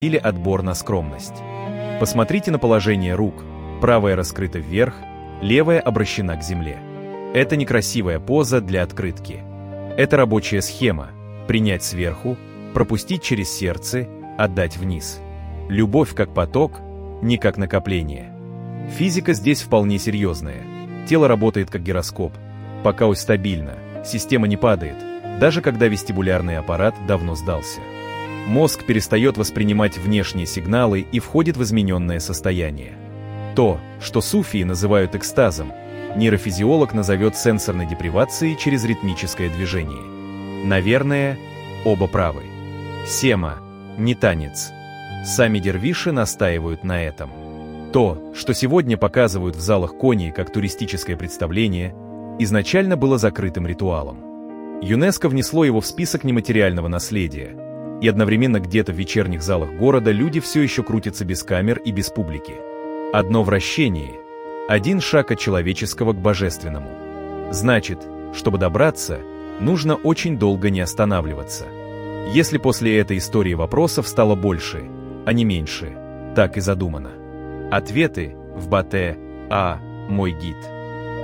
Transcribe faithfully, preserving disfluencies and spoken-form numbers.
или отбор на скромность. Посмотрите на положение рук. Правая раскрыта вверх, левая обращена к земле. Это некрасивая поза для открытки. Это рабочая схема. Принять сверху, пропустить через сердце, отдать вниз. Любовь как поток, не как накопление. Физика здесь вполне серьезная. Тело работает как гироскоп. Пока ось стабильна, система не падает, даже когда вестибулярный аппарат давно сдался. Мозг перестает воспринимать внешние сигналы и входит в измененное состояние. То, что суфии называют экстазом, нейрофизиолог назовет сенсорной депривацией через ритмическое движение. Наверное, оба правы. Сема, не танец. Сами дервиши настаивают на этом. То, что сегодня показывают в залах Кони как туристическое представление, изначально было закрытым ритуалом. ЮНЕСКО внесло его в список нематериального наследия, и одновременно где-то в вечерних залах города люди все еще крутятся без камер и без публики. Одно вращение, один шаг от человеческого к божественному. Значит, чтобы добраться, нужно очень долго не останавливаться. Если после этой истории вопросов стало больше, а не меньше, так и задумано. Ответы в Батэ А. Мой гид.